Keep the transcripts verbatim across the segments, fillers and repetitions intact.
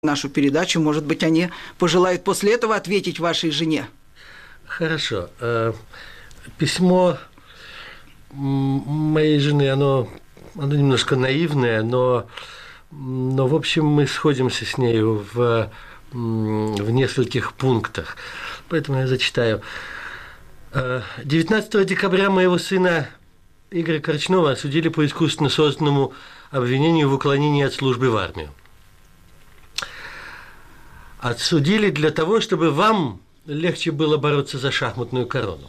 нашу передачу. Может быть, они пожелают после этого ответить вашей жене. Хорошо. Письмо моей жены, оно, оно немножко наивное, но, но, в общем, мы сходимся с нею в, в нескольких пунктах. Поэтому я зачитаю. девятнадцатого декабря моего сына Игоря Корчнова осудили по искусственно созданному обвинению в уклонении от службы в армию. Отсудили для того, чтобы вам легче было бороться за шахматную корону.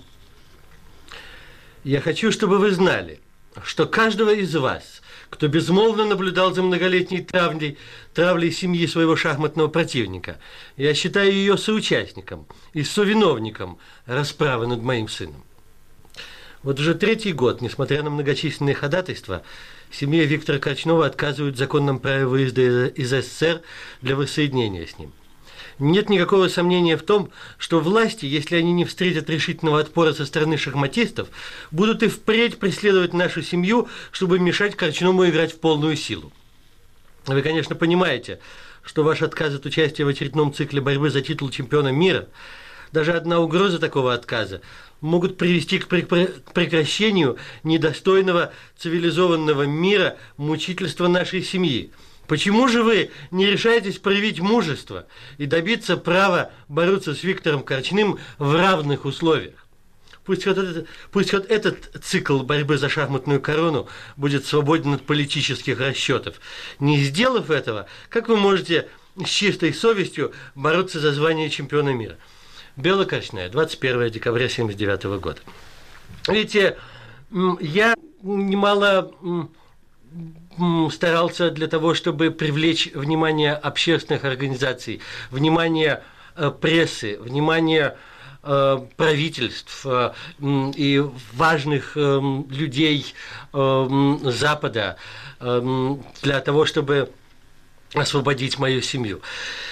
Я хочу, чтобы вы знали, что каждого из вас, кто безмолвно наблюдал за многолетней травлей, травлей семьи своего шахматного противника, я считаю ее соучастником и совиновником расправы над моим сыном. Вот уже третий год, несмотря на многочисленные ходатайства, семье Виктора Корчнова отказывают в законном праве выезда из СССР для воссоединения с ним. Нет никакого сомнения в том, что власти, если они не встретят решительного отпора со стороны шахматистов, будут и впредь преследовать нашу семью, чтобы мешать Корчнову играть в полную силу. Вы, конечно, понимаете, что ваш отказ от участия в очередном цикле борьбы за титул чемпиона мира, даже одна угроза такого отказа, могут привести к прекращению недостойного цивилизованного мира мучительства нашей семьи. Почему же вы не решаетесь проявить мужество и добиться права бороться с Виктором Корчным в равных условиях? Пусть вот этот, пусть вот этот цикл борьбы за шахматную корону будет свободен от политических расчетов. Не сделав этого, как вы можете с чистой совестью бороться за звание чемпиона мира? Белокочная, двадцать первого декабря тысяча девятьсот семьдесят девятого года. Видите, я немало старался для того, чтобы привлечь внимание общественных организаций, внимание прессы, внимание правительств и важных людей Запада для того, чтобы освободить мою семью.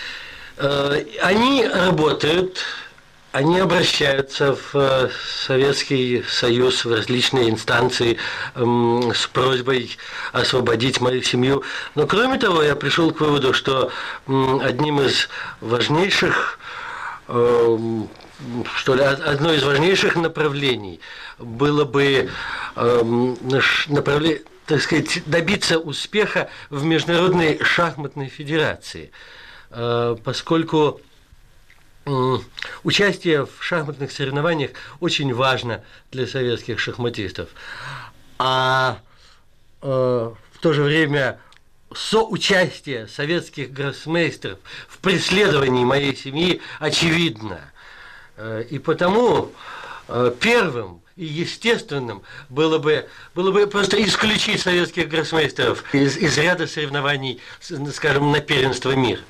Они работают, они обращаются в Советский Союз, в различные инстанции эм, с просьбой освободить мою семью. Но кроме того, я пришел к выводу, что эм, одним из важнейших, эм, что ли, одно из важнейших направлений было бы эм, направле, так сказать, добиться успеха в Международной шахматной федерации, э, поскольку участие в шахматных соревнованиях очень важно для советских шахматистов, а э, в то же время соучастие советских гроссмейстеров в преследовании моей семьи очевидно. Э, и потому э, первым и естественным было бы, было бы просто исключить советских гроссмейстеров из, из ряда соревнований, скажем, на первенство мира.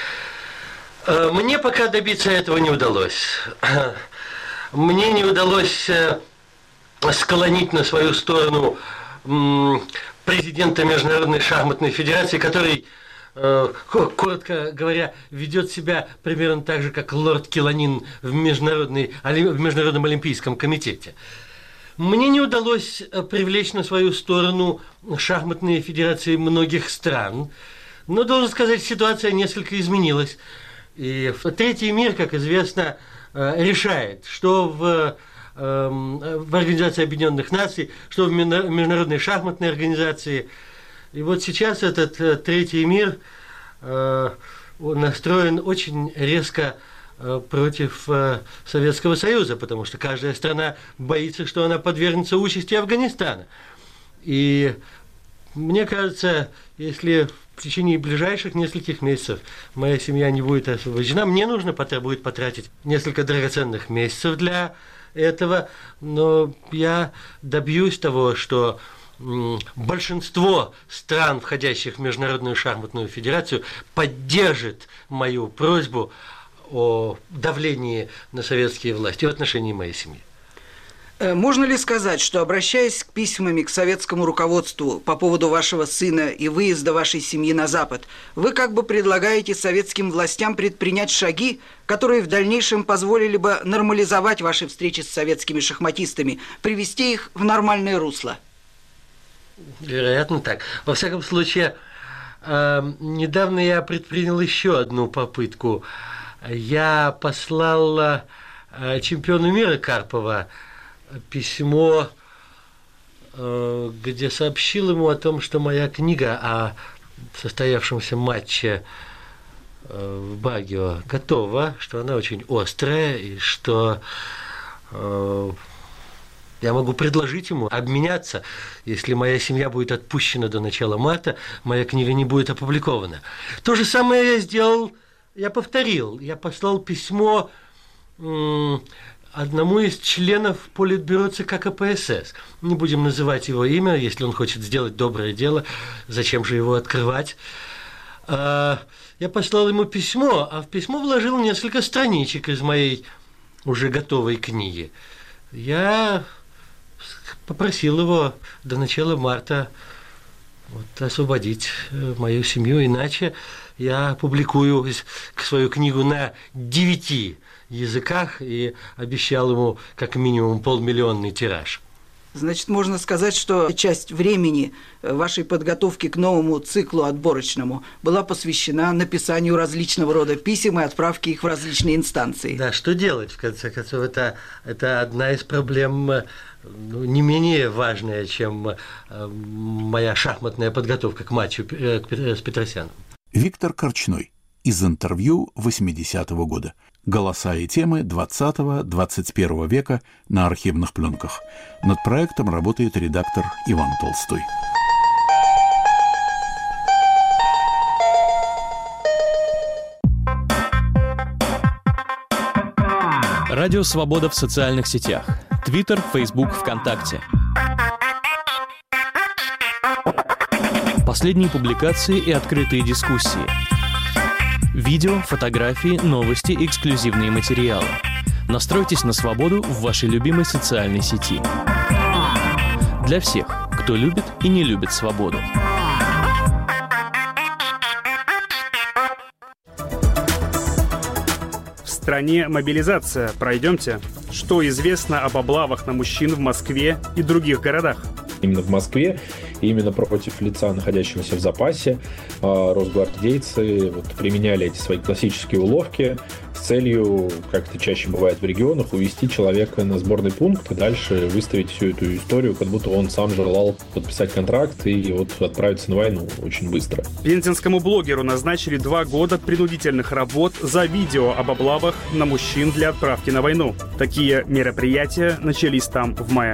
Мне пока добиться этого не удалось. Мне не удалось склонить на свою сторону президента Международной шахматной федерации, который, коротко говоря, ведет себя примерно так же, как лорд Келанин в, Международной, в Международном олимпийском комитете. Мне не удалось привлечь на свою сторону шахматные федерации многих стран, но, должен сказать, ситуация несколько изменилась. И третий мир, как известно, решает, что в, в Организации Объединенных Наций, что в Международной шахматной организации. И вот сейчас этот третий мир настроен очень резко против Советского Союза, потому что каждая страна боится, что она подвергнется участи Афганистана. И мне кажется, если в течение ближайших нескольких месяцев моя семья не будет освобождена, мне нужно будет потратить несколько драгоценных месяцев для этого, но я добьюсь того, что большинство стран, входящих в Международную шахматную федерацию, поддержит мою просьбу о давлении на советские власти в отношении моей семьи. Можно ли сказать, что, обращаясь к письмами к советскому руководству по поводу вашего сына и выезда вашей семьи на Запад, вы как бы предлагаете советским властям предпринять шаги, которые в дальнейшем позволили бы нормализовать ваши встречи с советскими шахматистами, привести их в нормальное русло? Вероятно, так. Во всяком случае, э, недавно я предпринял еще одну попытку. Я послал э, чемпиону мира Карпова письмо, э, где сообщил ему о том, что моя книга о состоявшемся матче э, в Багио готова, что она очень острая и что э, я могу предложить ему обменяться, если моя семья будет отпущена до начала марта, моя книга не будет опубликована. То же самое я сделал, я повторил, я послал письмо м- одному из членов Политбюро ЦК КПСС. Не будем называть его имя, если он хочет сделать доброе дело, зачем же его открывать. А, я послал ему письмо, а в письмо вложил несколько страничек из моей уже готовой книги. Я попросил его до начала марта вот, освободить мою семью, иначе я публикую свою книгу на девяти языках и обещал ему как минимум полмиллионный тираж. Значит, можно сказать, что часть времени вашей подготовки к новому циклу отборочному была посвящена написанию различного рода писем и отправке их в различные инстанции. Да, что делать, в конце концов, это, это одна из проблем, ну, не менее важная, чем моя шахматная подготовка к матчу с Петросяном. Виктор Корчной. Из интервью восьмидесятого года. Голоса и темы двадцатого-двадцать первого века на архивных пленках. Над проектом работает редактор Иван Толстой. Радио «Свобода» в социальных сетях. Твиттер, Фейсбук, ВКонтакте. Последние публикации и открытые дискуссии. Видео, фотографии, новости, эксклюзивные материалы. Настройтесь на свободу в вашей любимой социальной сети. Для всех, кто любит и не любит свободу. В стране мобилизация. Пройдемте. Что известно об облавах на мужчин в Москве и других городах? Именно в Москве, именно против лица, находящегося в запасе, росгвардейцы вот, применяли эти свои классические уловки с целью, как это чаще бывает в регионах, увести человека на сборный пункт и дальше выставить всю эту историю, как будто он сам желал подписать контракт и вот отправиться на войну очень быстро. Пензенскому блогеру назначили два года принудительных работ за видео об облавах на мужчин для отправки на войну. Такие мероприятия начались там в мае.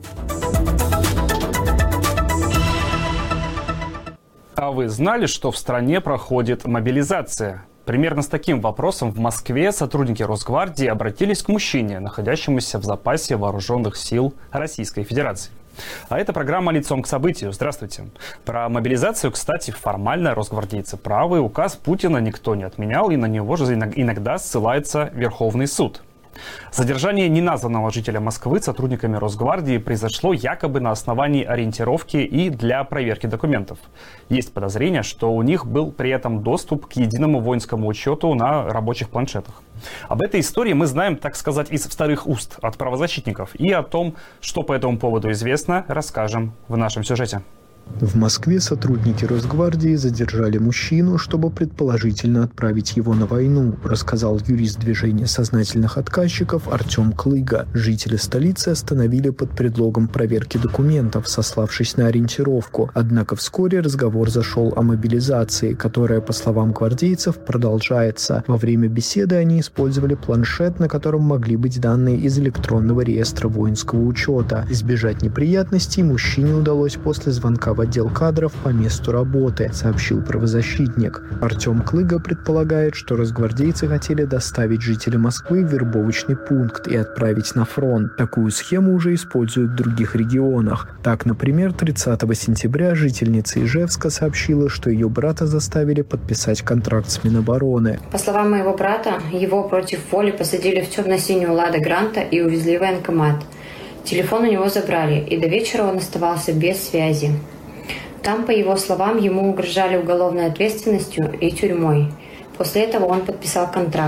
А вы знали, что в стране проходит мобилизация? Примерно с таким вопросом в Москве сотрудники Росгвардии обратились к мужчине, находящемуся в запасе вооруженных сил Российской Федерации. А это программа «Лицом к событию». Здравствуйте. Про мобилизацию, кстати, формально росгвардейцы правы. Указ Путина никто не отменял, и на него же иногда ссылается Верховный суд. Задержание неназванного жителя Москвы сотрудниками Росгвардии произошло якобы на основании ориентировки и для проверки документов. Есть подозрение, что у них был при этом доступ к единому воинскому учету на рабочих планшетах. Об этой истории мы знаем, так сказать, из вторых уст от правозащитников. И о том, что по этому поводу известно, расскажем в нашем сюжете. В Москве сотрудники Росгвардии задержали мужчину, чтобы предположительно отправить его на войну, рассказал юрист движения сознательных отказчиков Артем Клыга. Жители столицы остановили под предлогом проверки документов, сославшись на ориентировку. Однако вскоре разговор зашел о мобилизации, которая, по словам гвардейцев, продолжается. Во время беседы они использовали планшет, на котором могли быть данные из электронного реестра воинского учета. Избежать неприятностей мужчине удалось после звонка в отдел кадров по месту работы, сообщил правозащитник. Артем Клыга предполагает, что росгвардейцы хотели доставить жителей Москвы в вербовочный пункт и отправить на фронт. Такую схему уже используют в других регионах. Так, например, тридцатого сентября жительница Ижевска сообщила, что ее брата заставили подписать контракт с Минобороны. По словам моего брата, его против воли посадили в темно-синюю «Лада Гранта» и увезли в военкомат. Телефон у него забрали, и до вечера он оставался без связи. Там, по его словам, ему угрожали уголовной ответственностью и тюрьмой. После этого он подписал контракт.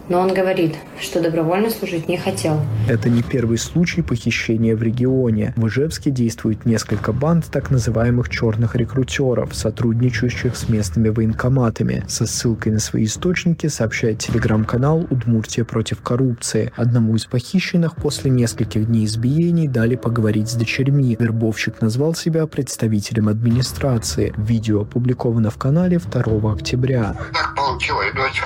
Но он говорит, что добровольно служить не хотел. Это не первый случай похищения в регионе. В Ижевске действует несколько банд так называемых черных рекрутеров, сотрудничающих с местными военкоматами. Со ссылкой на свои источники сообщает телеграм-канал «Удмуртия против коррупции». Одному из похищенных после нескольких дней избиений дали поговорить с дочерьми. Вербовщик назвал себя представителем администрации. Видео опубликовано в канале второго октября. Так получилось, дочь.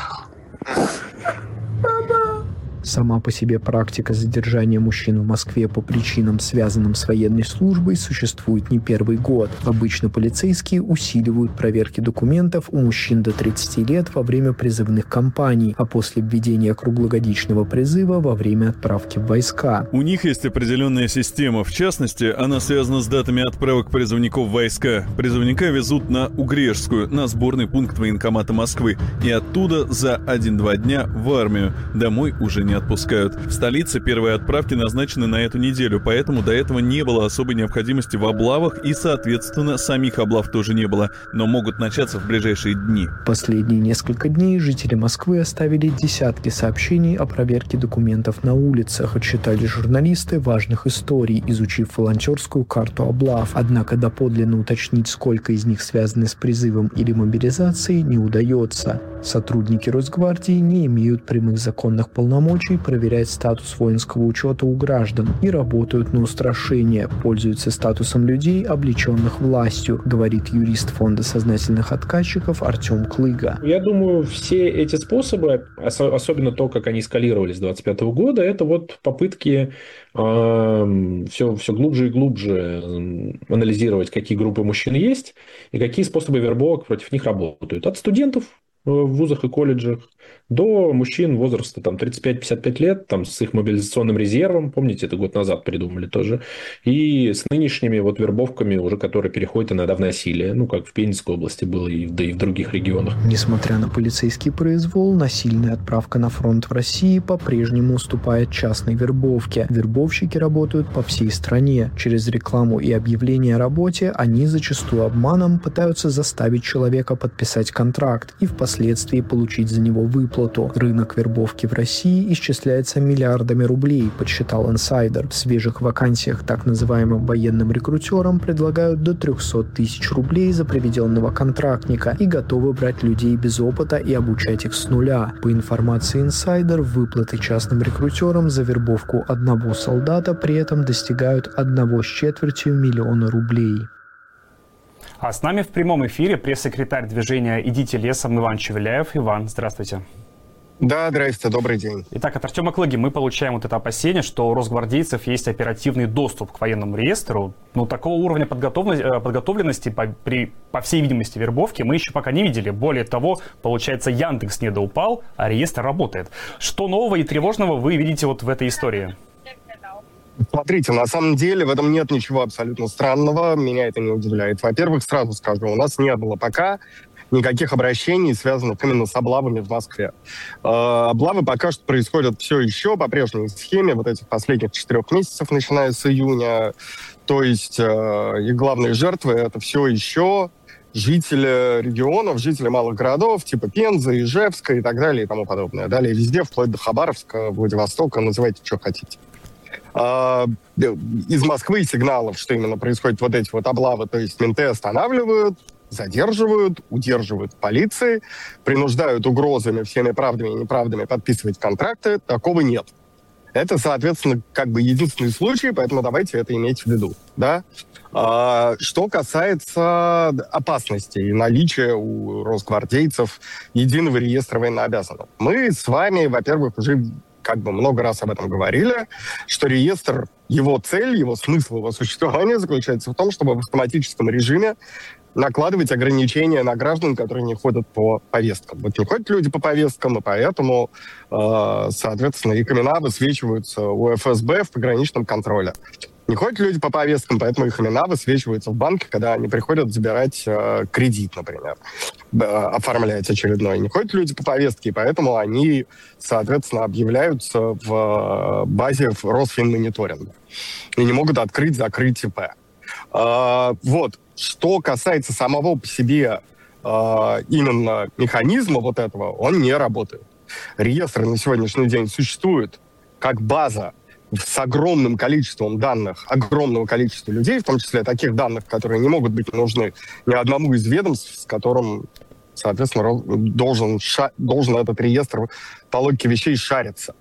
Сама по себе практика задержания мужчин в Москве по причинам, связанным с военной службой, существует не первый год. Обычно полицейские усиливают проверки документов у мужчин до тридцати лет во время призывных кампаний, а после введения круглогодичного призыва во время отправки в войска. У них есть определенная система. В частности, она связана с датами отправок призывников в войска. Призывника везут на Угрешскую, на сборный пункт военкомата Москвы, и оттуда за один-два дня в армию. Домой уже не отпускают. В столице первые отправки назначены на эту неделю, поэтому до этого не было особой необходимости в облавах и, соответственно, самих облав тоже не было, но могут начаться в ближайшие дни. Последние несколько дней жители Москвы оставили десятки сообщений о проверке документов на улицах, отчитали журналисты важных историй, изучив волонтерскую карту облав. Однако доподлинно уточнить, сколько из них связаны с призывом или мобилизацией, не удается. Сотрудники Росгвардии не имеют прямых законных полномочий проверять статус воинского учета у граждан и работают на устрашение, пользуются статусом людей, облеченных властью, говорит юрист Фонда сознательных отказчиков Артем Клыга. Я думаю, все эти способы, особенно то, как они эскалировались с двадцать пятого года, это вот попытки э, все, все глубже и глубже анализировать, какие группы мужчин есть и какие способы вербовок против них работают. От студентов в вузах и колледжах до мужчин возраста там, тридцать пять - пятьдесят пять лет, там, с их мобилизационным резервом, помните, это год назад придумали тоже, и с нынешними вот вербовками, уже которые переходят иногда в насилие, ну, как в Пензенской области было, и, да и в других регионах. Несмотря на полицейский произвол, насильная отправка на фронт в России по-прежнему уступает частной вербовке. Вербовщики работают по всей стране. Через рекламу и объявления о работе они зачастую обманом пытаются заставить человека подписать контракт и впоследствии получить за него выплату. Рынок вербовки в России исчисляется миллиардами рублей, подсчитал инсайдер. В свежих вакансиях так называемым военным рекрутерам предлагают до триста тысяч рублей за приведенного контрактника и готовы брать людей без опыта и обучать их с нуля. По информации инсайдер, выплаты частным рекрутерам за вербовку одного солдата при этом достигают одного с четвертью миллиона рублей. А с нами в прямом эфире пресс-секретарь движения «Идите лесом» Иван Чевеляев. Иван, здравствуйте. Да, здравствуйте, добрый день. Итак, от Артема Клыги мы получаем вот это опасение, что у росгвардейцев есть оперативный доступ к военному реестру. Но такого уровня подготовленности, по, при, по всей видимости, вербовки мы еще пока не видели. Более того, получается, Яндекс недоупал, а реестр работает. Что нового и тревожного вы видите вот в этой истории? Смотрите, на самом деле в этом нет ничего абсолютно странного, меня это не удивляет. Во-первых, сразу скажу, у нас не было пока никаких обращений, связанных именно с облавами в Москве. Э, облавы пока что происходят все еще по прежней схеме вот этих последних четырех месяцев, начиная с июня. То есть э, и главные жертвы — это все еще жители регионов, жители малых городов, типа Пензы, Ижевска и так далее и тому подобное. Далее везде, вплоть до Хабаровска, Владивостока, называйте, что хотите. Из Москвы сигналов, что именно происходят вот эти вот облавы, то есть менты останавливают, задерживают, удерживают полиции, принуждают угрозами, всеми правдами и неправдами подписывать контракты, такого нет. Это, соответственно, как бы единственный случай, поэтому давайте это иметь в виду, да? А, что касается опасности и наличия у росгвардейцев единого реестра военнообязанных. Мы с вами, во-первых, уже как бы много раз об этом говорили, что реестр, его цель, его смысл, его существования заключается в том, чтобы в автоматическом режиме накладывать ограничения на граждан, которые не ходят по повесткам. Вот не ходят люди по повесткам, и поэтому, э, соответственно, их имена высвечиваются у эф эс бэ в пограничном контроле. Не ходят люди по повесткам, поэтому их имена высвечиваются в банке, когда они приходят забирать э, кредит, например, э, оформлять очередной. Не ходят люди по повестке, и поэтому они, соответственно, объявляются в э, базе в Росфинмониторинга и не могут открыть, закрыть ИП. Э, вот. Что касается самого по себе э, именно механизма вот этого, он не работает. реестр на сегодняшний день существует как база с огромным количеством данных, огромного количества людей, в том числе таких данных, которые не могут быть нужны ни одному из ведомств, с которым, соответственно, должен, должен этот реестр по логике вещей шариться.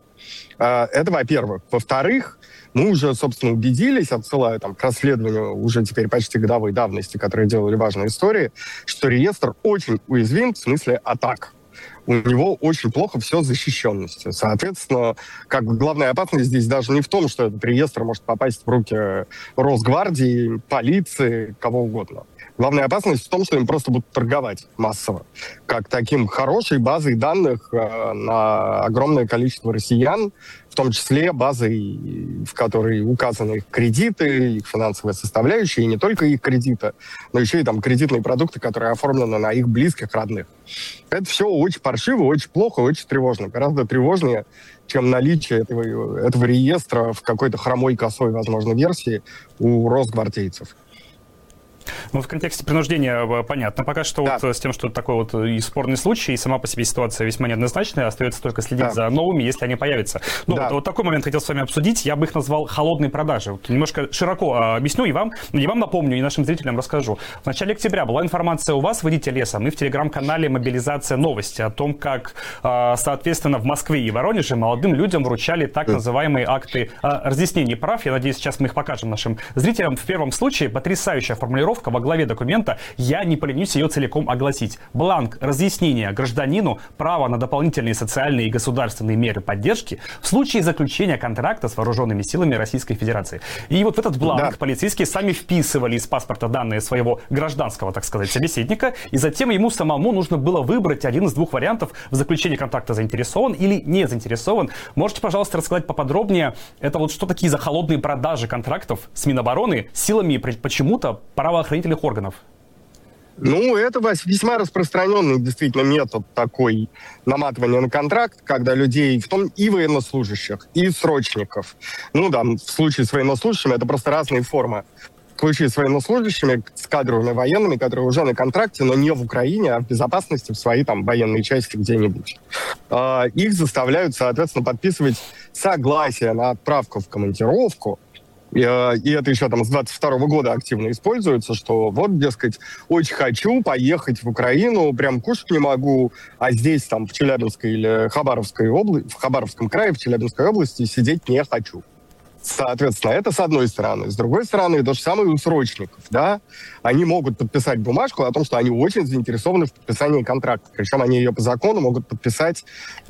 Это, во-первых. Во-вторых, мы уже, собственно, убедились, отсылая там, к расследованию уже теперь почти годовой давности, которые делали важные истории, что реестр очень уязвим в смысле атак. У него очень плохо все с защищенностью. Соответственно, как бы главная опасность здесь даже не в том, что этот реестр может попасть в руки Росгвардии, полиции, кого угодно. Главная опасность в том, что им просто будут торговать массово, как таким хорошей базой данных э, на огромное количество россиян, в том числе базой, в которой указаны их кредиты, их финансовая составляющая, и не только их кредиты, но еще и там кредитные продукты, которые оформлены на их близких, родных. Это все очень паршиво, очень плохо, очень тревожно. Гораздо тревожнее, чем наличие этого, этого реестра в какой-то хромой, косой, возможно, версии у росгвардейцев. Ну, в контексте принуждения понятно. Пока что да. вот с тем, что такой вот и спорный случай, и сама по себе ситуация весьма неоднозначная, остается только следить да. за новыми, если они появятся. Ну, да. вот, вот такой момент хотел с вами обсудить. Я бы их назвал холодной продажей. Вот немножко широко а, объясню и вам, и вам напомню, и нашим зрителям расскажу. В начале октября была информация у вас в «Идите лесом» и в телеграм-канале «Мобилизация новости» о том, как, а, соответственно, в Москве и Воронеже молодым людям вручали так называемые акты а, разъяснений прав. Я надеюсь, сейчас мы их покажем нашим зрителям. В первом случае потрясающая формулировка во главе документа, я не поленюсь ее целиком огласить. Бланк разъяснения гражданину права на дополнительные социальные и государственные меры поддержки в случае заключения контракта с вооруженными силами Российской Федерации. И вот в этот бланк да. полицейские сами вписывали из паспорта данные своего гражданского, так сказать, собеседника, и затем ему самому нужно было выбрать один из двух вариантов: в заключении контракта заинтересован или не заинтересован. Можете, пожалуйста, рассказать поподробнее, это вот что такие за холодные продажи контрактов с Минобороны силами почему-то правоохранительных органов? Ну, это весьма распространенный действительно метод такой наматывания на контракт, когда людей, в том и военнослужащих, и срочников, ну да, в случае с военнослужащими это просто разные формы. В случае с военнослужащими, с кадровыми военными, которые уже на контракте, но не в Украине, а в безопасности в своей там военной части где-нибудь. Э, их заставляют, соответственно, подписывать согласие на отправку в командировку. И это еще там с двадцать второго года активно используется, что вот, дескать, очень хочу поехать в Украину, прям кушать не могу, а здесь там в Челябинской или Хабаровской области, в Хабаровском крае, в Челябинской области сидеть не хочу. Соответственно, это с одной стороны. С другой стороны, то же самое у срочников, да. Они могут подписать бумажку о том, что они очень заинтересованы в подписании контракта. Причем они ее по закону могут подписать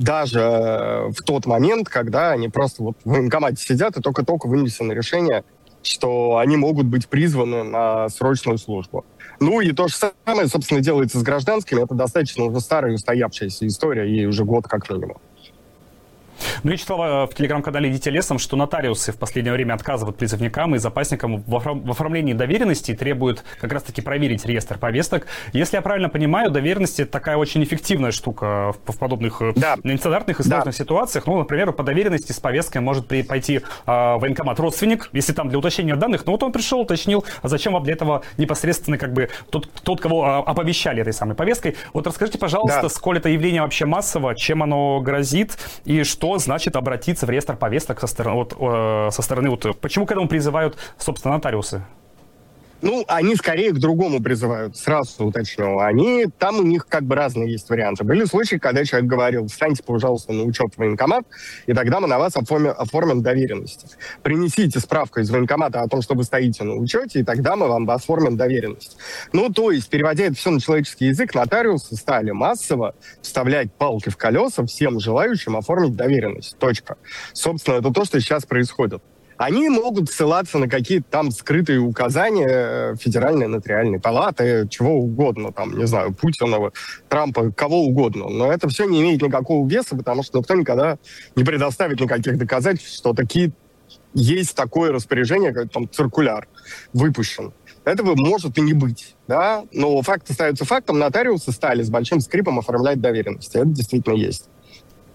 даже в тот момент, когда они просто вот в военкомате сидят и только-только вынесено решение, что они могут быть призваны на срочную службу. Ну и то же самое, собственно, делается с гражданскими. Это достаточно уже старая устоявшаяся история, ей уже год как минимум. Ну, я читал в телеграм-канале «Идите лесом», что нотариусы в последнее время отказывают призывникам и запасникам в оформлении доверенности и требуют как раз-таки проверить реестр повесток. Если я правильно понимаю, доверенности — это такая очень эффективная штука в подобных да. нестандартных и сложных да. ситуациях. Ну, например, по доверенности с повесткой может пойти э, военкомат родственник, если там для уточнения данных. Ну, вот он пришел, уточнил, а зачем вам для этого непосредственно как бы тот, тот кого э, оповещали этой самой повесткой. Вот расскажите, пожалуйста, да. сколь это явление вообще массово, чем оно грозит и что значит обратиться в реестр повесток со стороны, вот, э, со стороны вот, почему к этому призывают, собственно, нотариусы? Ну, они скорее к другому призывают, сразу уточню. Они, там у них как бы разные есть варианты. Были случаи, когда человек говорил: встаньте, пожалуйста, на учет в военкомат, и тогда мы на вас оформим, оформим доверенность. Принесите справку из военкомата о том, что вы стоите на учете, и тогда мы вам оформим доверенность. Ну, то есть, переводя это все на человеческий язык, нотариусы стали массово вставлять палки в колеса всем желающим оформить доверенность. Точка. Собственно, это то, что сейчас происходит. Они могут ссылаться на какие-то там скрытые указания Федеральной нотариальной палаты, чего угодно, там, не знаю, Путина, Трампа, кого угодно. Но это все не имеет никакого веса, потому что никто никогда не предоставит никаких доказательств, что такие есть такое распоряжение, как там циркуляр выпущен. Этого может и не быть, да? Но факт остается фактом. Нотариусы стали с большим скрипом оформлять доверенности. Это действительно есть.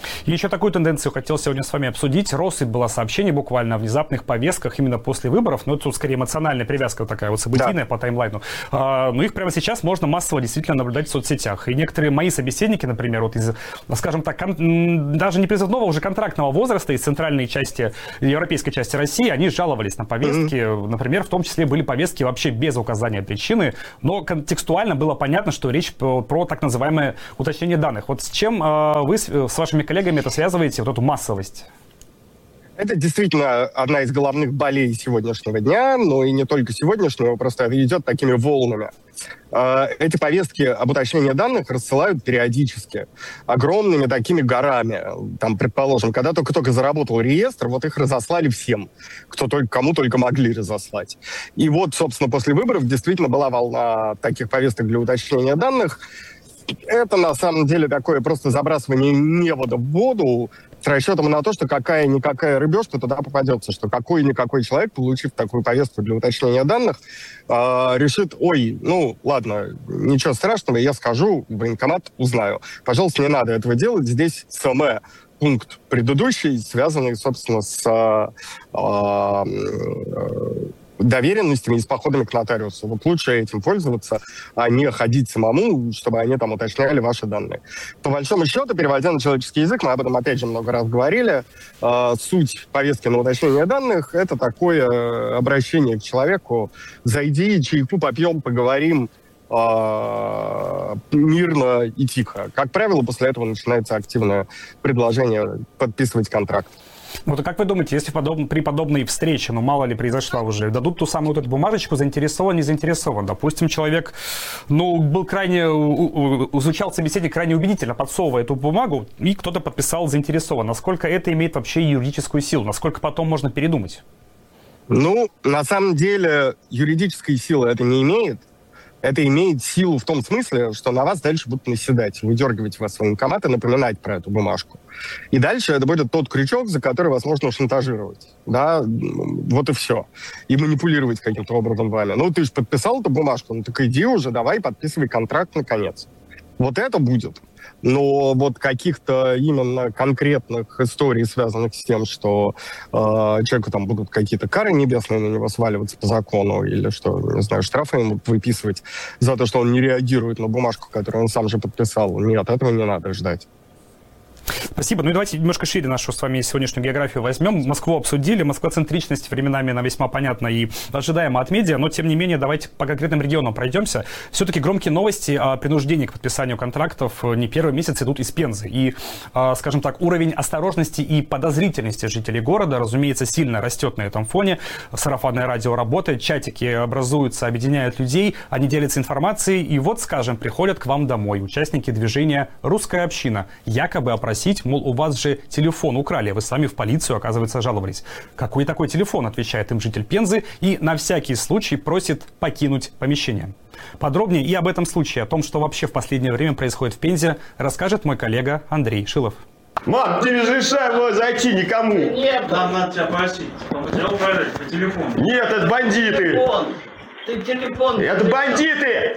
И еще такую тенденцию хотел сегодня с вами обсудить. Россыпь была сообщений буквально о внезапных повестках именно после выборов. Но это тут скорее эмоциональная привязка вот такая вот событийная, да, по таймлайну. А, но их прямо сейчас можно массово действительно наблюдать в соцсетях. И некоторые мои собеседники, например, вот из, скажем так, кон- даже не призывного, уже контрактного возраста из центральной части, европейской части России, они жаловались на повестки. Mm-hmm. Например, в том числе были повестки вообще без указания причины. Но контекстуально было понятно, что речь про, про так называемое уточнение данных. Вот с чем а, вы с, с вашими коллегами это связываете, вот эту массовость? Это действительно одна из головных болей сегодняшнего дня, но и не только сегодняшнего, просто это идет такими волнами. Эти повестки об уточнении данных рассылают периодически, огромными такими горами. Там, предположим, когда только-только заработал реестр, вот их разослали всем, кто только, кому только могли разослать. И вот, собственно, после выборов действительно была волна таких повесток для уточнения данных. Это, на самом деле, такое просто забрасывание невода в воду с расчетом на то, что какая-никакая рыбешка туда попадется, что какой-никакой человек, получив такую повестку для уточнения данных, э, решит, ой, ну, ладно, ничего страшного, я скажу, в военкомат узнаю. Пожалуйста, не надо этого делать. Здесь СМЭ пункт предыдущий, связанный, собственно, с э, э, доверенностями и с походами к нотариусу. Вот лучше этим пользоваться, а не ходить самому, чтобы они там уточняли ваши данные. По большому счету, переводя на человеческий язык, мы об этом опять же много раз говорили, э, суть повестки на уточнение данных — это такое обращение к человеку: зайди, чайку попьем, поговорим, э, мирно и тихо. Как правило, после этого начинается активное предложение подписывать контракт. Вот, а как вы думаете, если подоб... при подобной встрече, ну мало ли произошла уже, дадут ту самую вот эту бумажечку, заинтересован, не заинтересован? Допустим, человек, ну, был крайне, изучал собеседник крайне убедительно, подсовывая эту бумагу, и кто-то подписал заинтересован. Насколько это имеет вообще юридическую силу? Насколько потом можно передумать? Ну, на самом деле, юридической силы это не имеет. Это имеет силу в том смысле, что на вас дальше будут наседать, выдергивать вас в военкомат и напоминать про эту бумажку. И дальше это будет тот крючок, за который вас можно шантажировать. Да, вот и все. И манипулировать каким-то образом вами. Ну, ты же подписал эту бумажку, ну так иди уже, давай, подписывай контракт наконец. Вот это будет. Но вот каких-то именно конкретных историй, связанных с тем, что э, человеку там будут какие-то кары небесные на него сваливаться по закону, или что, не знаю, штрафы ему выписывать за то, что он не реагирует на бумажку, которую он сам же подписал, нет, этого не надо ждать. Спасибо. Ну и давайте немножко шире нашу с вами сегодняшнюю географию возьмем. Москву обсудили. Москва-центричность временами она весьма понятна и ожидаема от медиа, но тем не менее давайте по конкретным регионам пройдемся. Все-таки громкие новости о принуждении к подписанию контрактов не первый месяц идут из Пензы. И, скажем так, уровень осторожности и подозрительности жителей города, разумеется, сильно растет на этом фоне. Сарафанное радио работает, чатики образуются, объединяют людей, они делятся информацией. И вот, скажем, приходят к вам домой участники движения «Русская община», якобы опросить, мол, у вас же телефон украли, вы сами в полицию, оказывается, жаловались. Какой такой телефон, отвечает им житель Пензы, и на всякий случай просит покинуть помещение. Подробнее и об этом случае, о том, что вообще в последнее время происходит в Пензе, расскажет мой коллега Андрей Шилов. Мам, ты не разрешай зайти никому. Нет, нам надо тебя просить. Тебя украли по телефону. Нет, это бандиты. Телефон. Ты телефон. Это бандиты.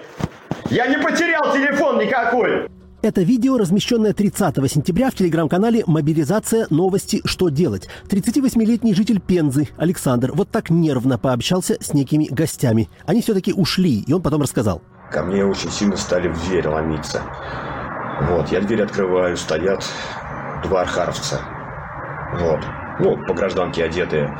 Я не потерял телефон никакой. Это видео, размещенное тридцатого сентября в телеграм-канале «Мобилизация. Новости. Что делать?». тридцативосьмилетний житель Пензы Александр вот так нервно пообщался с некими гостями. Они все-таки ушли, и он потом рассказал. Ко мне очень сильно стали в дверь ломиться. Вот, я дверь открываю, стоят два архаровца. Вот, ну, по гражданке одетые.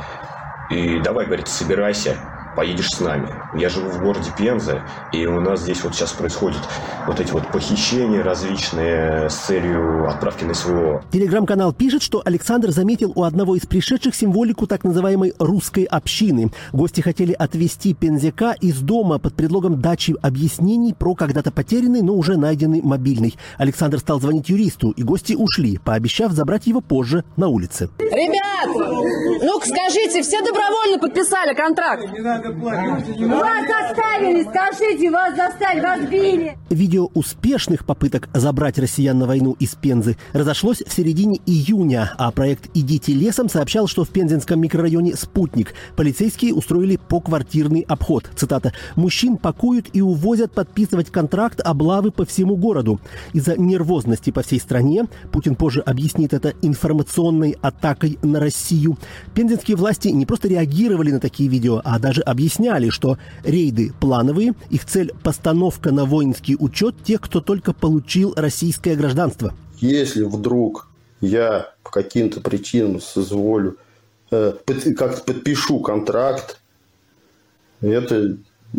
И давай, говорит, собирайся, поедешь с нами. Я живу в городе Пенза, и у нас здесь вот сейчас происходят вот эти вот похищения различные с целью отправки на СВО. Телеграм-канал пишет, что Александр заметил у одного из пришедших символику так называемой русской общины. Гости хотели отвезти пензяка из дома под предлогом дачи объяснений про когда-то потерянный, но уже найденный мобильный. Александр стал звонить юристу, и гости ушли, пообещав забрать его позже на улице. Ребят, Ну, скажите, все добровольно подписали контракт? Вас заставили, скажите, вас заставили, вас били. Видео успешных попыток забрать россиян на войну из Пензы разошлось в середине июня, а проект «Идите лесом» сообщал, что в пензенском микрорайоне «Спутник» полицейские устроили поквартирный обход. Цитата: «Мужчин пакуют и увозят подписывать контракт облавы по всему городу. Из-за нервозности по всей стране, Путин позже объяснит это информационной атакой на Россию, пензенские власти не просто реагировали на такие видео, а даже объясняли, что рейды плановые, их цель – постановка на воинский учет тех, кто только получил российское гражданство». Если вдруг я по каким-то причинам соизволю, э, под, как подпишу контракт, это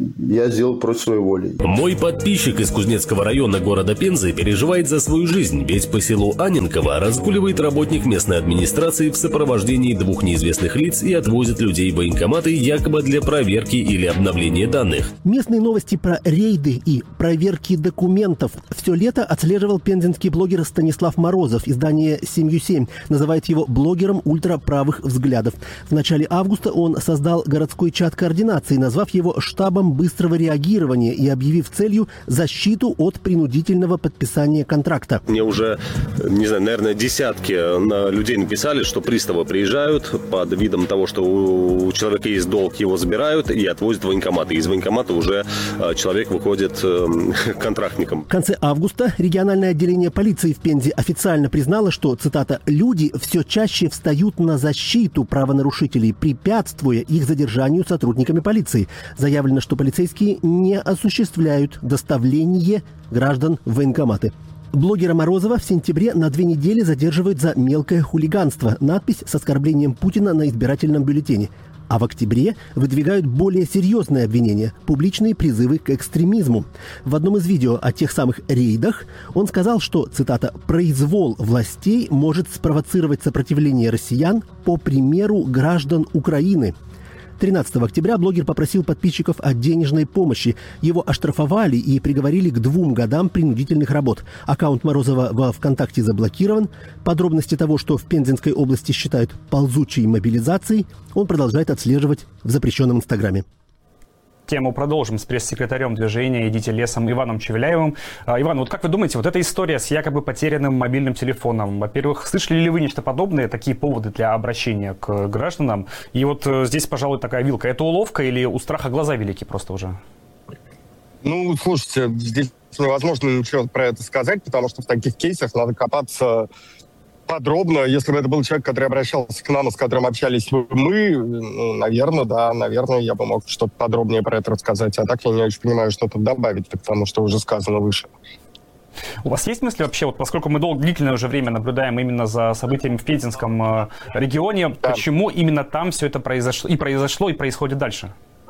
я сделал против своей воли. Мой подписчик из Кузнецкого района города Пензы переживает за свою жизнь, ведь по селу Анненково разгуливает работник местной администрации в сопровождении двух неизвестных лиц и отвозит людей в военкоматы якобы для проверки или обновления данных. Местные новости про рейды и проверки документов все лето отслеживал пензенский блогер Станислав Морозов. Издание «Семью семь» называет его блогером ультраправых взглядов. В начале августа он создал городской чат координации, назвав его штабом быстрого реагирования и объявив целью защиту от принудительного подписания контракта. Мне уже, не знаю, наверное, десятки людей написали, что приставы приезжают под видом того, что у человека есть долг, его забирают и отвозят в военкомат. И из военкомата уже человек выходит контрактником. В конце августа региональное отделение полиции в Пензе официально признало, что, цитата, «люди все чаще встают на защиту правонарушителей, препятствуя их задержанию сотрудниками полиции». Заявлено, что полицейские не осуществляют доставление граждан в военкоматы. Блогера Морозова в сентябре на две недели задерживают за мелкое хулиганство. Надпись с оскорблением Путина на избирательном бюллетене. А в октябре выдвигают более серьезные обвинения – публичные призывы к экстремизму. В одном из видео о тех самых рейдах он сказал, что, цитата, «произвол властей может спровоцировать сопротивление россиян по примеру граждан Украины». тринадцатого октября блогер попросил подписчиков о денежной помощи. Его оштрафовали и приговорили к двум годам принудительных работ. Аккаунт Морозова во ВКонтакте заблокирован. Подробности того, что в Пензенской области считают ползучей мобилизацией, он продолжает отслеживать в запрещенном Инстаграме. Тему продолжим с пресс-секретарем движения «Идите лесом» Иваном Чевеляевым. Иван, вот как вы думаете, вот эта история с якобы потерянным мобильным телефоном, во-первых, слышали ли вы нечто подобное, такие поводы для обращения к гражданам? И вот здесь, пожалуй, такая вилка. Это уловка или у страха глаза велики просто уже? Ну, слушайте, здесь невозможно ничего про это сказать, потому что в таких кейсах надо копаться подробно. Если бы это был человек, который обращался к нам, с которым общались мы, ну, наверное, да, наверное, я бы мог что-то подробнее про это рассказать. А так я не очень понимаю, что тут добавить, потому что уже сказано выше. У вас есть мысли вообще, вот поскольку мы долго, длительное уже время наблюдаем именно за событиями в Пензенском э, регионе, да. Почему именно там все это произошло и произошло, и происходит дальше?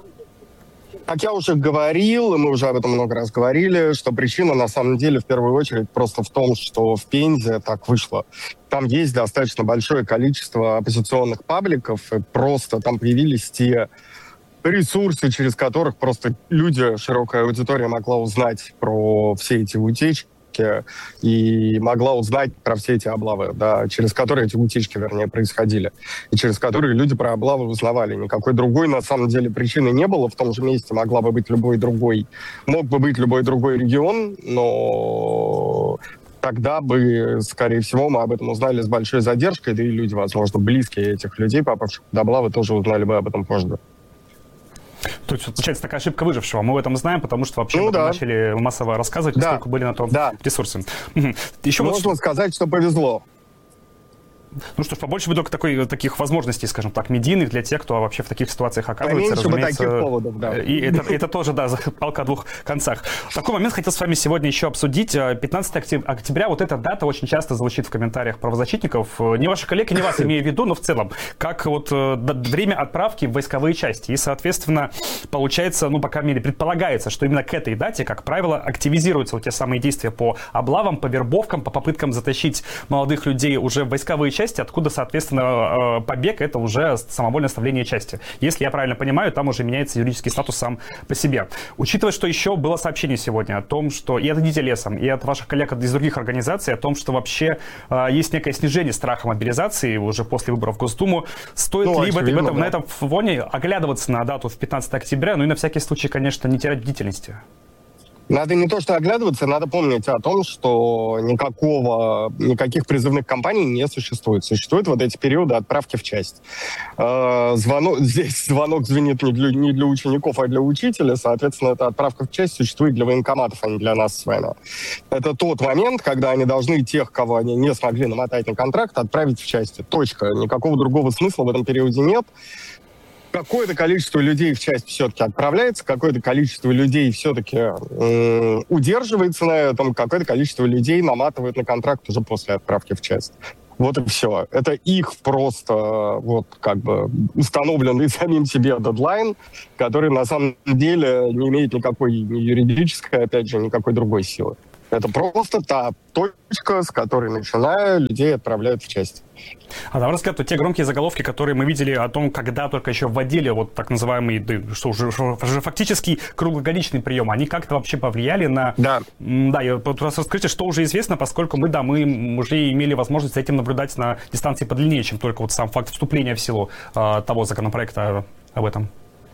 Как я уже говорил, и мы уже об этом много раз говорили, что причина на самом деле в первую очередь просто в том, что в Пензе так вышло. Там есть достаточно большое количество оппозиционных пабликов, и просто там появились те ресурсы, через которых просто люди, широкая аудитория могла узнать про все эти утечки и могла узнать про все эти облавы, да, через которые эти утечки, вернее, происходили, и через которые люди про облавы узнавали. Никакой другой, на самом деле, причины не было. В том же месте могла бы быть любой другой, мог бы быть любой другой регион, но тогда бы, скорее всего, мы об этом узнали с большой задержкой, да и люди, возможно, близкие этих людей, попавших под облавы, тоже узнали бы об этом позже. То есть, получается, такая ошибка выжившего. Мы об этом знаем, потому что вообще ну, об этом да. начали массово рассказывать, да. поскольку были на то да. ресурсы. Еще Можно вот... сказать, что повезло. Ну что ж, побольше бы только такой, таких возможностей, скажем так, медийных для тех, кто вообще в таких ситуациях оказывается. Поменьше бы таких поводов, да. И это, это тоже, да, палка о двух концах. Такой момент хотел с вами сегодня еще обсудить. пятнадцатого октября, вот эта дата очень часто звучит в комментариях правозащитников. Не ваши коллеги, не вас имею в виду, но в целом, как вот время отправки в войсковые части. И, соответственно, получается, ну, по крайней мере, предполагается, что именно к этой дате, как правило, активизируются вот те самые действия по облавам, по вербовкам, по попыткам затащить молодых людей уже в войсковые части. части, откуда, соответственно, побег — это уже самовольное оставление части. Если я правильно понимаю, там уже меняется юридический статус сам по себе. Учитывая, что еще было сообщение сегодня о том, что и от «Идите лесом», и от ваших коллег из других организаций о том, что вообще э, есть некое снижение страха мобилизации уже после выборов в Госдуму, стоит ну, ли в этом, в этом, на этом фоне оглядываться на дату в пятнадцатое октября, ну и на всякий случай, конечно, не терять бдительности? Надо не то что оглядываться, надо помнить о том, что никакого, никаких призывных кампаний не существует. Существуют вот эти периоды отправки в часть. Э, звонок, здесь звонок звенит не для, не для учеников, а для учителя. Соответственно, эта отправка в часть существует для военкоматов, а не для нас с вами. Это тот момент, когда они должны тех, кого они не смогли намотать на контракт, отправить в части. Точка. Никакого другого смысла в этом периоде нет. Какое-то количество людей в часть все-таки отправляется, какое-то количество людей все-таки э, удерживается на этом, какое-то количество людей наматывает на контракт уже после отправки в часть. Вот и все. Это их просто вот как бы установленный самим себе дедлайн, который на самом деле не имеет никакой ни юридической, опять же, никакой другой силы. Это просто та точка, с которой, начиная, людей отправляют в часть. А давай расскажи, те громкие заголовки, которые мы видели о том, когда только еще вводили вот так называемый, да, что уже, уже фактически круглогодичный прием, они как-то вообще повлияли на... Да. Да, я просто расскажите, что уже известно, поскольку мы, да, мы уже имели возможность за этим наблюдать на дистанции подлиннее, чем только вот сам факт вступления в силу э, того законопроекта об этом.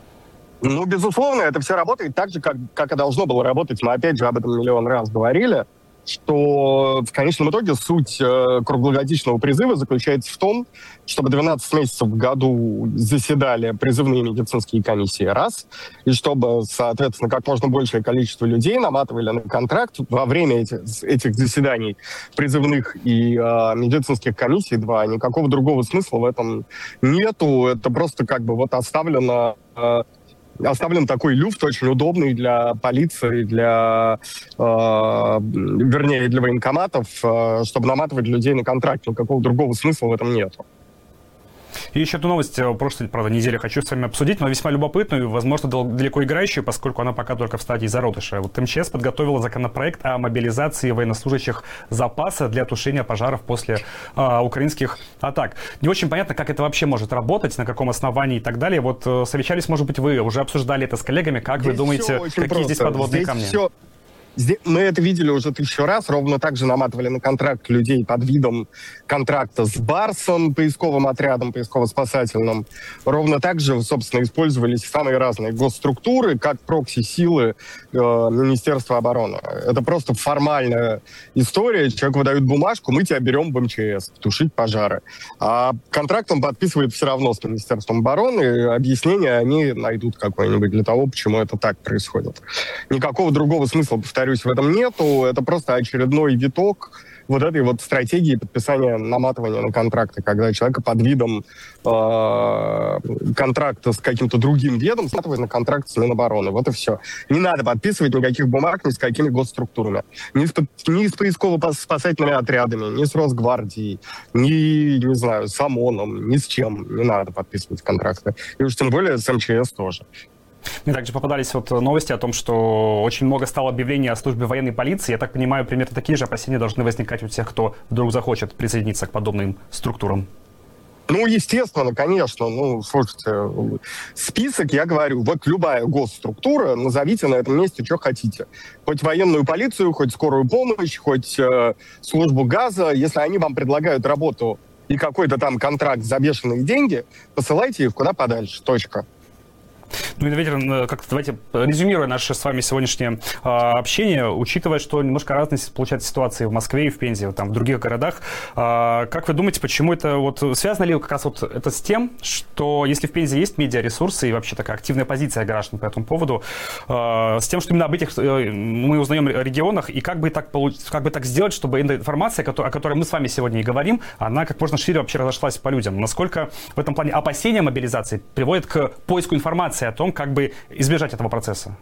Ну, безусловно, это все работает так же, как, как и должно было работать. Мы, опять же, об этом миллион раз говорили, что в конечном итоге суть э, круглогодичного призыва заключается в том, чтобы двенадцать месяцев в году заседали призывные медицинские комиссии, раз, и чтобы, соответственно, как можно большее количество людей наматывали на контракт во время этих, этих заседаний призывных и э, медицинских комиссий, два. Никакого другого смысла в этом нету. Это просто как бы вот оставлено... Э, Оставлен такой люфт, очень удобный для полиции, для, э, вернее, для военкоматов, э, чтобы наматывать людей на контракт. Никакого другого смысла в этом нет. И еще одну новость прошлой, правда, недели хочу с вами обсудить, но весьма любопытную, возможно, далеко играющую, поскольку она пока только в стадии зародыша. Вот МЧС подготовила законопроект о мобилизации военнослужащих запаса для тушения пожаров после а, украинских атак. Не очень понятно, как это вообще может работать, на каком основании и так далее. Вот совещались, может быть, вы уже обсуждали это с коллегами. Как здесь вы думаете, какие просто. здесь подводные здесь камни? Все... Здесь мы это видели уже тысячу раз, ровно так же наматывали на контракт людей под видом контракта с Барсом, поисковым отрядом, поисково-спасательным. Ровно так же, собственно, использовались самые разные госструктуры, как прокси-силы э, Министерства обороны. Это просто формальная история. Человеку выдают бумажку, мы тебя берем в МЧС, тушить пожары. А контракт он подписывает все равно с Министерством обороны. Объяснения они найдут какое-нибудь для того, почему это так происходит. Никакого другого смысла, повторяю, в этом нету, это просто очередной виток вот этой вот стратегии подписания, наматывания на контракты, когда человека под видом э, контракта с каким-то другим ведом сматывают на контракт с Минобороны. Вот и все. Не надо подписывать никаких бумаг ни с какими госструктурами. Ни с, ни с поисково-спасательными отрядами, ни с Росгвардией, ни, не знаю, с ОМОНом, ни с чем не надо подписывать контракты. И уж тем более с МЧС тоже. Мне также попадались вот новости о том, что очень много стало объявлений о службе военной полиции. Я так понимаю, примерно такие же опасения должны возникать у тех, кто вдруг захочет присоединиться к подобным структурам. Ну, естественно, конечно. Ну, слушайте, список, я говорю, вот любая госструктура, назовите на этом месте, что хотите. Хоть военную полицию, хоть скорую помощь, хоть э, службу газа. Если они вам предлагают работу и какой-то там контракт за бешеные деньги, посылайте их куда подальше. Точка. Ну и, наверное, как-то давайте резюмируя наше с вами сегодняшнее э, общение, учитывая, что немножко разные получаются ситуации в Москве и в Пензе, там, в других городах. Э, как вы думаете, почему это вот связано ли как раз вот это с тем, что если в Пензе есть медиаресурсы и вообще такая активная позиция граждан по этому поводу, э, с тем, что именно об этих э, мы узнаем о регионах, и как бы так получ... как бы так сделать, чтобы информация, о которой мы с вами сегодня и говорим, она как можно шире вообще разошлась по людям? Насколько в этом плане опасения мобилизации приводят к поиску информации о том, как бы избежать этого процесса?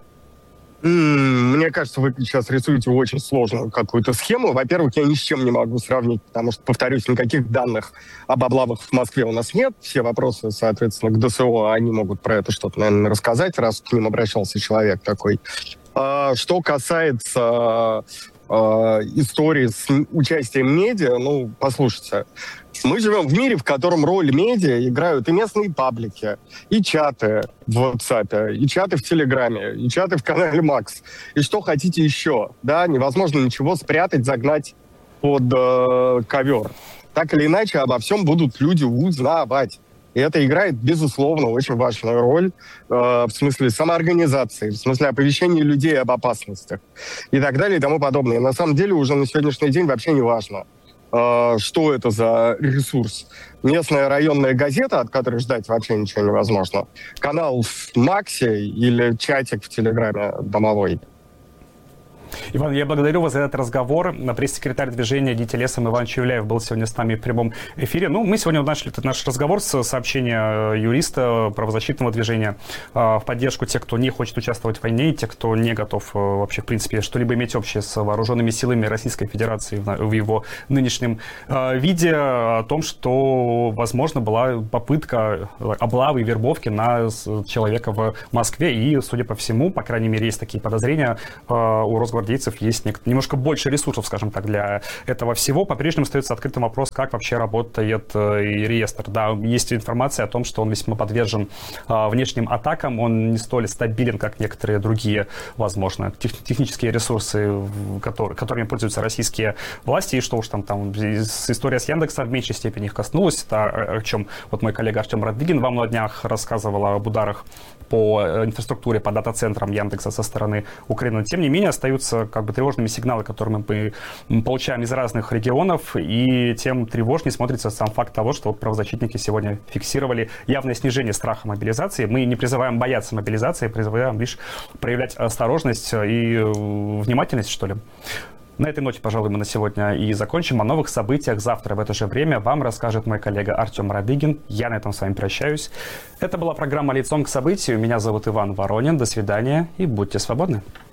Мне кажется, вы сейчас рисуете очень сложную какую-то схему. Во-первых, я ни с чем не могу сравнить, потому что, повторюсь, никаких данных об облавах в Москве у нас нет. Все вопросы, соответственно, к ДСО, они могут про это что-то, наверное, рассказать, раз к ним обращался человек такой. Что касается э, истории с участием медиа, ну, послушайте, мы живем в мире, в котором роль медиа играют и местные паблики, и чаты в WhatsApp, и чаты в Телеграме, и чаты в канале Макс. И что хотите еще, да? Невозможно ничего спрятать, загнать под э, ковер. Так или иначе, обо всем будут люди узнавать. И это играет, безусловно, очень важную роль э, в смысле самоорганизации, в смысле оповещения людей об опасностях и так далее и тому подобное. И на самом деле уже на сегодняшний день вообще не важно, э, что это за ресурс. Местная районная газета, от которой ждать вообще ничего невозможно. Канал в Максе или чатик в Телеграме домовой. Иван, я благодарю вас за этот разговор. Пресс-секретарь движения «Дети лесом» Иван Чевляев был сегодня с нами в прямом эфире. Ну, мы сегодня начали этот наш разговор с сообщения юриста правозащитного движения в поддержку тех, кто не хочет участвовать в войне, и тех, кто не готов вообще, в принципе, что-либо иметь общее с вооруженными силами Российской Федерации в его нынешнем виде, о том, что, возможно, была попытка облавы и вербовки на человека в Москве. И, судя по всему, по крайней мере, есть такие подозрения у Росгвардейцев, есть немножко больше ресурсов, скажем так, для этого всего. По-прежнему остается открытым вопрос, как вообще работает реестр. Да, есть информация о том, что он весьма подвержен внешним атакам, он не столь стабилен, как некоторые другие, возможно, тех, технические ресурсы, которые, которыми пользуются российские власти, и что уж там, там история с Яндексом в меньшей степени их коснулась, это о чем вот мой коллега Артем Радыгин вам на днях рассказывал об ударах по инфраструктуре, по дата-центрам Яндекса со стороны Украины. Тем не менее, остаются как бы тревожными сигналы, которые мы получаем из разных регионов, и тем тревожнее смотрится сам факт того, что вот правозащитники сегодня фиксировали явное снижение страха мобилизации. Мы не призываем бояться мобилизации, призываем лишь проявлять осторожность и внимательность, что ли. На этой ноте, пожалуй, мы на сегодня и закончим. О новых событиях завтра в это же время вам расскажет мой коллега Артем Радыгин. Я на этом с вами прощаюсь. Это была программа «Лицом к событию». Меня зовут Иван Воронин. До свидания и будьте свободны.